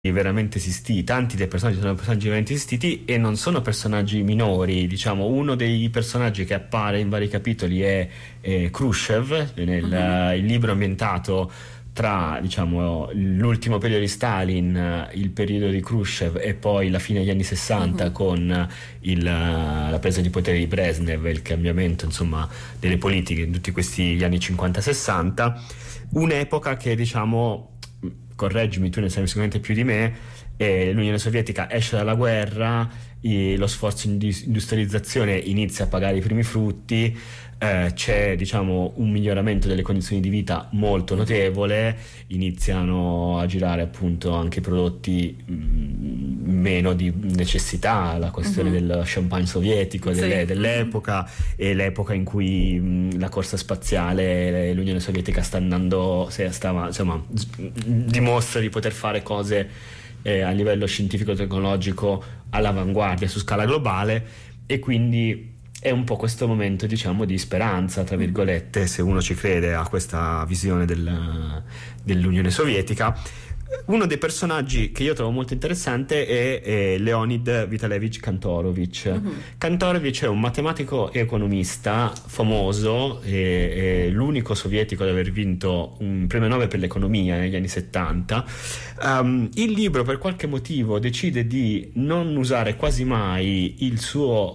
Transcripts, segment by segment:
veramente esistiti, tanti dei personaggi sono personaggi veramente esistiti e non sono personaggi minori. Diciamo, uno dei personaggi che appare in vari capitoli è Khrushchev, il libro ambientato tra, diciamo, l'ultimo periodo di Stalin, il periodo di Khrushchev e poi la fine degli anni 60 con la presa di potere di Brezhnev e il cambiamento, insomma, delle politiche in tutti questi gli anni 50-60. Un'epoca che, diciamo, correggimi, tu ne sai sicuramente più di me, l'Unione Sovietica esce dalla guerra, lo sforzo di industrializzazione inizia a pagare i primi frutti, c'è, diciamo, un miglioramento delle condizioni di vita molto notevole, iniziano a girare appunto anche prodotti meno di necessità, la questione del champagne sovietico dell'epoca, e l'epoca in cui la corsa spaziale, l'Unione Sovietica dimostra di poter fare cose a livello scientifico-tecnologico all'avanguardia su scala globale, e quindi è un po' questo momento, diciamo, di speranza, tra virgolette, se uno ci crede a questa visione dell'Unione Sovietica. Uno dei personaggi che io trovo molto interessante è Leonid Vitalevich Kantorovich. Kantorovich è un matematico e economista famoso, è l'unico sovietico ad aver vinto un premio Nobel per l'economia negli anni 70. Il libro, per qualche motivo, decide di non usare quasi mai il suo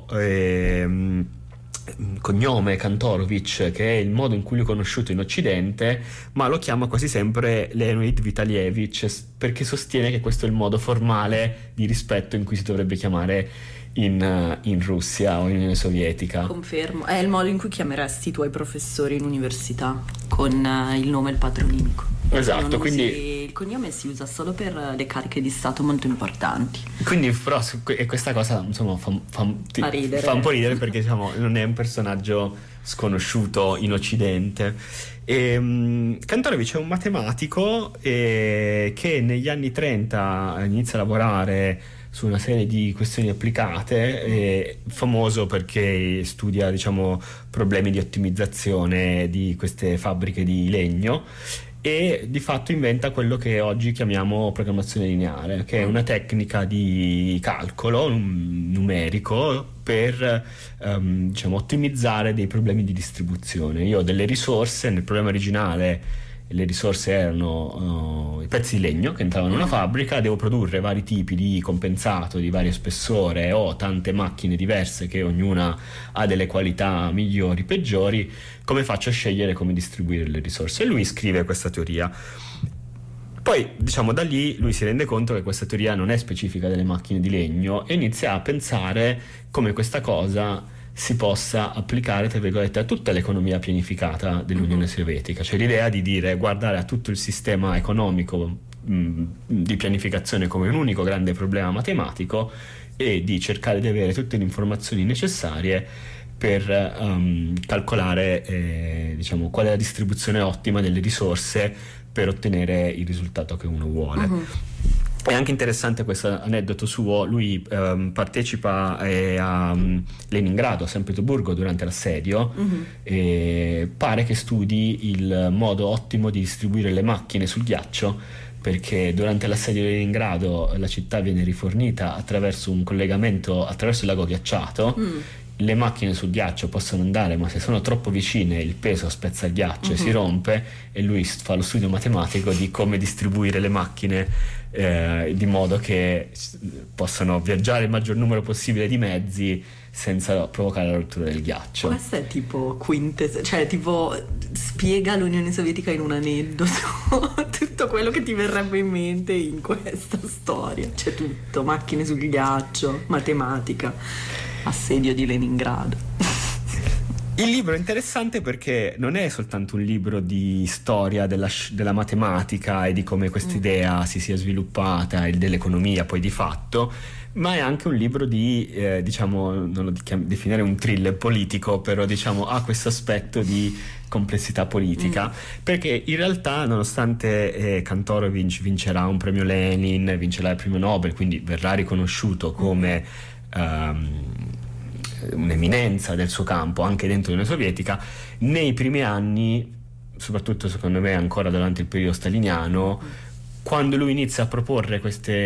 cognome Kantorovich, che è il modo in cui lui è conosciuto in Occidente, ma lo chiama quasi sempre Leonid Vitalievich, perché sostiene che questo è il modo formale di rispetto in cui si dovrebbe chiamare in Russia o in Unione Sovietica. Confermo, è il modo in cui chiameresti i tuoi professori in università, con il nome e il patronimico. Esatto, quindi il cognome si usa solo per le cariche di Stato molto importanti. Quindi però questa cosa, insomma, fa un po' ridere, perché, diciamo, non è un personaggio sconosciuto in Occidente. Kantorovich è un matematico che negli anni 30 inizia a lavorare su una serie di questioni applicate, è famoso perché studia, diciamo, problemi di ottimizzazione di queste fabbriche di legno, e di fatto inventa quello che oggi chiamiamo programmazione lineare, che è una tecnica di calcolo numerico per diciamo, ottimizzare dei problemi di distribuzione. Io ho delle risorse, nel problema originale le risorse erano i pezzi di legno che entravano in una fabbrica, devo produrre vari tipi di compensato di vario spessore, ho tante macchine diverse che ognuna ha delle qualità migliori, peggiori, come faccio a scegliere come distribuire le risorse? E lui scrive questa teoria. Poi, diciamo, da lì lui si rende conto che questa teoria non è specifica delle macchine di legno e inizia a pensare come questa cosa si possa applicare, tra virgolette, a tutta l'economia pianificata dell'Unione Sovietica. Cioè l'idea di guardare a tutto il sistema economico di pianificazione come un unico grande problema matematico e di cercare di avere tutte le informazioni necessarie per calcolare diciamo, qual è la distribuzione ottima delle risorse per ottenere il risultato che uno vuole. È anche interessante questo aneddoto suo. Lui partecipa a Leningrado, a San Pietroburgo, durante l'assedio, e pare che studi il modo ottimo di distribuire le macchine sul ghiaccio, perché durante l'assedio di Leningrado la città viene rifornita attraverso un collegamento attraverso il lago ghiacciato. Le macchine sul ghiaccio possono andare, ma se sono troppo vicine il peso spezza il ghiaccio e si rompe, e lui fa lo studio matematico di come distribuire le macchine di modo che possano viaggiare il maggior numero possibile di mezzi senza provocare la rottura del ghiaccio. Questo è tipo cioè tipo spiega l'Unione Sovietica in un aneddoto tutto quello che ti verrebbe in mente in questa storia. C'è tutto: macchine sul ghiaccio, matematica, assedio di Leningrado. Il libro è interessante perché non è soltanto un libro di storia della matematica e di come questa idea si sia sviluppata e dell'economia poi di fatto, ma è anche un libro di, diciamo, non lo definire un thriller politico, però diciamo ha questo aspetto di complessità politica, perché in realtà, nonostante Kantorovich vincerà un premio Lenin, vincerà il premio Nobel, quindi verrà riconosciuto come un'eminenza del suo campo anche dentro l'Unione Sovietica, nei primi anni, soprattutto secondo me ancora durante il periodo staliniano, quando lui inizia a proporre queste